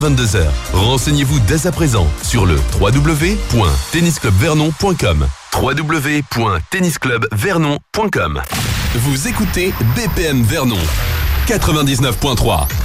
22h. Renseignez-vous dès à présent sur le www.tennisclubvernon.com. www.tennisclubvernon.com. Vous écoutez BPM Vernon 99.3.